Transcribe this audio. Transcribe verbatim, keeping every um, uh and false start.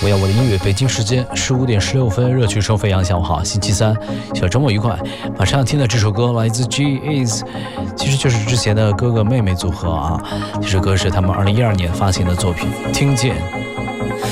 要我的音乐，北京时间十五点十六分，热曲生飞扬。下午好，星期三，小周末愉快。马上听的这首歌来自 G-Eazy， 其实就是之前的哥哥妹妹组合啊。这首歌是他们二零一二年发行的作品《听见》。